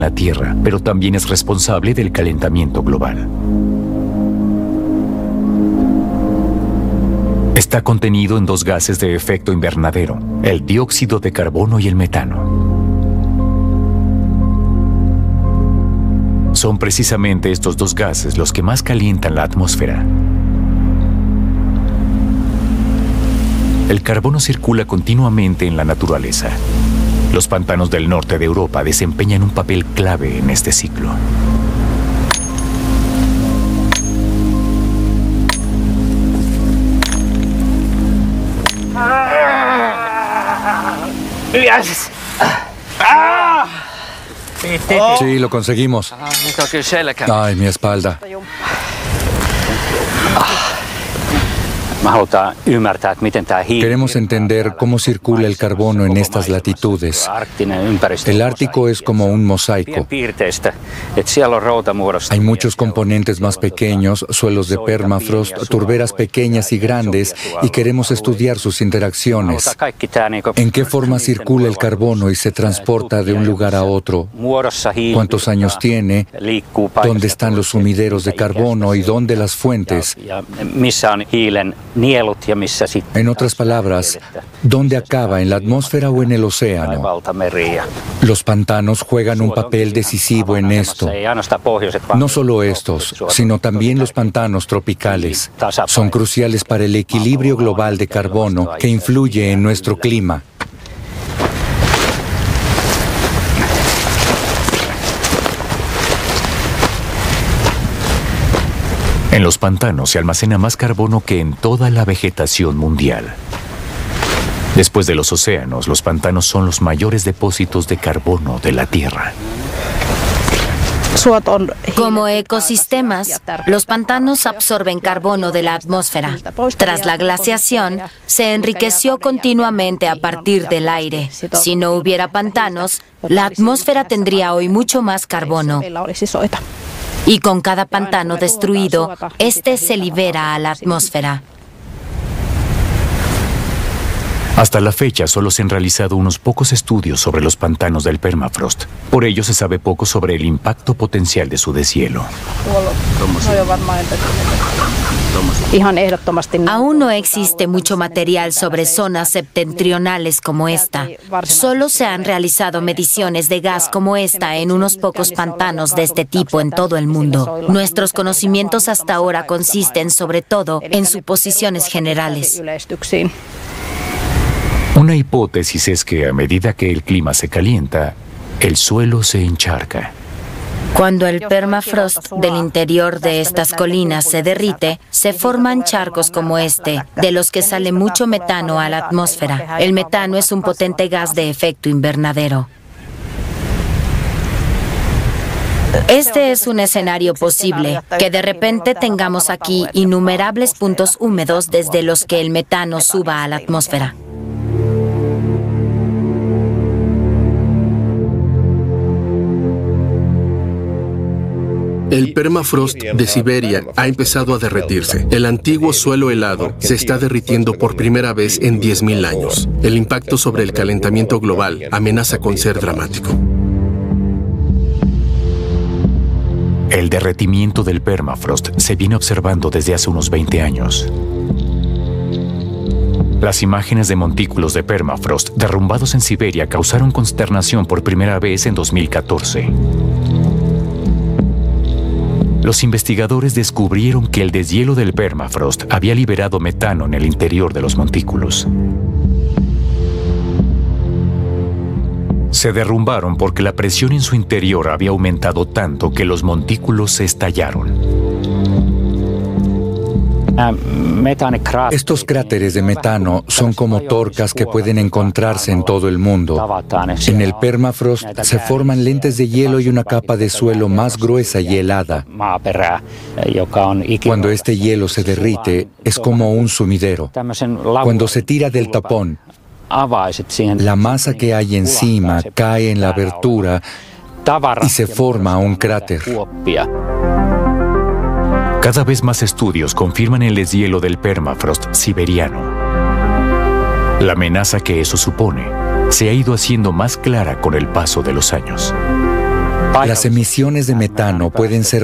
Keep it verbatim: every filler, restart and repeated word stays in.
la Tierra, pero también es responsable del calentamiento global. Está contenido en dos gases de efecto invernadero, el dióxido de carbono y el metano. Son precisamente estos dos gases los que más calientan la atmósfera. El carbono circula continuamente en la naturaleza. Los pantanos del norte de Europa desempeñan un papel clave en este ciclo. Sí, lo conseguimos. Ay, mi espalda. Queremos entender cómo circula el carbono en estas latitudes. El Ártico es como un mosaico. Hay muchos componentes más pequeños, suelos de permafrost, turberas pequeñas y grandes, y queremos estudiar sus interacciones. ¿En qué forma circula el carbono y se transporta de un lugar a otro? ¿Cuántos años tiene? ¿Dónde están los sumideros de carbono y dónde las fuentes? En otras palabras, ¿dónde acaba? ¿En la atmósfera o en el océano? Los pantanos juegan un papel decisivo en esto. No solo estos, sino también los pantanos tropicales. Son cruciales para el equilibrio global de carbono que influye en nuestro clima. En los pantanos se almacena más carbono que en toda la vegetación mundial. Después de los océanos, los pantanos son los mayores depósitos de carbono de la Tierra. Como ecosistemas, los pantanos absorben carbono de la atmósfera. Tras la glaciación, se enriqueció continuamente a partir del aire. Si no hubiera pantanos, la atmósfera tendría hoy mucho más carbono. Y con cada pantano destruido, este se libera a la atmósfera. Hasta la fecha solo se han realizado unos pocos estudios sobre los pantanos del permafrost. Por ello se sabe poco sobre el impacto potencial de su deshielo. Aún no existe mucho material sobre zonas septentrionales como esta. Solo se han realizado mediciones de gas como esta en unos pocos pantanos de este tipo en todo el mundo. Nuestros conocimientos hasta ahora consisten sobre todo en suposiciones generales. Una hipótesis es que a medida que el clima se calienta, el suelo se encharca. Cuando el permafrost del interior de estas colinas se derrite, se forman charcos como este, de los que sale mucho metano a la atmósfera. El metano es un potente gas de efecto invernadero. Este es un escenario posible, que de repente tengamos aquí innumerables puntos húmedos desde los que el metano suba a la atmósfera. El permafrost de Siberia ha empezado a derretirse. El antiguo suelo helado se está derritiendo por primera vez en diez mil años. El impacto sobre el calentamiento global amenaza con ser dramático. El derretimiento del permafrost se viene observando desde hace unos veinte años. Las imágenes de montículos de permafrost derrumbados en Siberia causaron consternación por primera vez en dos mil catorce. Los investigadores descubrieron que el deshielo del permafrost había liberado metano en el interior de los montículos. Se derrumbaron porque la presión en su interior había aumentado tanto que los montículos se estallaron. Estos cráteres de metano son como torcas que pueden encontrarse en todo el mundo. En el permafrost se forman lentes de hielo y una capa de suelo más gruesa y helada. Cuando este hielo se derrite, es como un sumidero. Cuando se tira del tapón, la masa que hay encima cae en la abertura y se forma un cráter. Cada vez más estudios confirman el deshielo del permafrost siberiano. La amenaza que eso supone se ha ido haciendo más clara con el paso de los años. Las emisiones de metano pueden ser